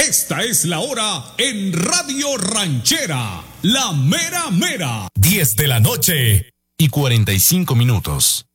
Esta es la hora en Radio Ranchera, la mera mera. 10 de la noche y 45 minutos.